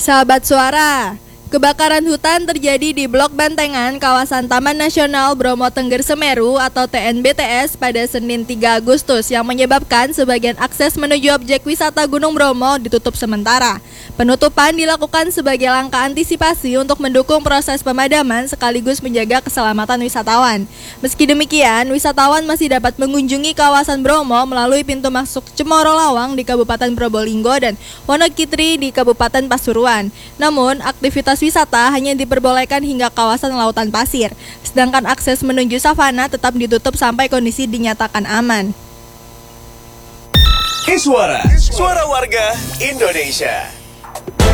Sahabat Suara, kebakaran hutan terjadi di Blok Bantengan, kawasan Taman Nasional Bromo Tengger Semeru atau TNBTS pada Senin 3 Agustus yang menyebabkan sebagian akses menuju objek wisata Gunung Bromo ditutup sementara. Penutupan dilakukan sebagai langkah antisipasi untuk mendukung proses pemadaman sekaligus menjaga keselamatan wisatawan. Meski demikian, wisatawan masih dapat mengunjungi kawasan Bromo melalui pintu masuk Cemoro Lawang di Kabupaten Probolinggo dan Wonokitri di Kabupaten Pasuruan. Namun, aktivitas wisata hanya diperbolehkan hingga kawasan lautan pasir, sedangkan akses menuju savana tetap ditutup sampai kondisi dinyatakan aman. Suara warga Indonesia.